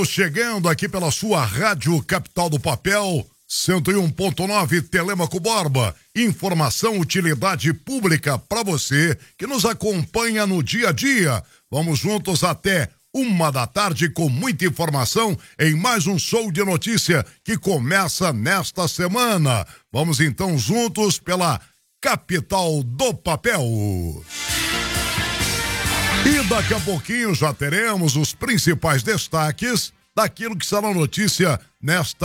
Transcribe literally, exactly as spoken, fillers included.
Chegando aqui pela sua Rádio Capital do Papel, cento e um ponto nove, Telêmaco Borba. Informação, utilidade pública para você que nos acompanha no dia a dia. Vamos juntos até uma da tarde com muita informação em mais um show de notícia que começa nesta semana. Vamos então juntos pela Capital do Papel. E daqui a pouquinho já teremos os principais destaques daquilo que será notícia nesta